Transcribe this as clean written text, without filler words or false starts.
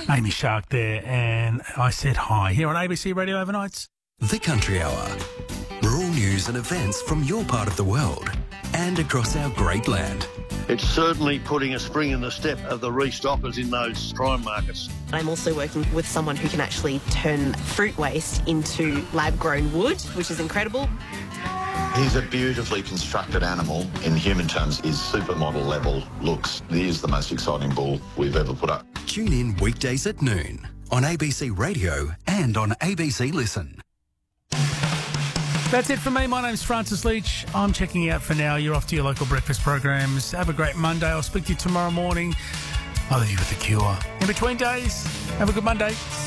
Amy Shark there, and I said hi here on ABC Radio Overnights. The Country Hour. Rural news and events from your part of the world and across our great land. It's certainly putting a spring in the step of the restockers in those prime markets. I'm also working with someone who can actually turn fruit waste into lab-grown wood, which is incredible. He's a beautifully constructed animal. In human terms, his supermodel level looks. He is the most exciting bull we've ever put up. Tune in weekdays at noon on ABC Radio and on ABC Listen. That's it for me. My name's Francis Leach. I'm checking out for now. You're off to your local breakfast programs. Have a great Monday. I'll speak to you tomorrow morning. I'll leave you with The Cure. In between days, have a good Monday.